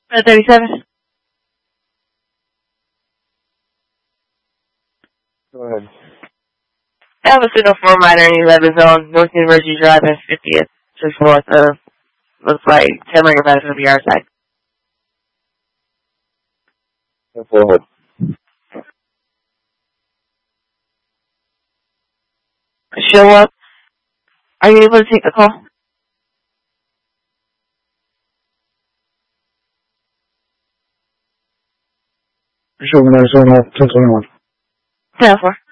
37. Go ahead. I have a signal for a minor in 11 zone, North University Drive and 50th, just north of, looks like 10 ringer pass of the our side. Go ahead. Show up. Are you able to take the call? Show me Arizona 1021. 10-4.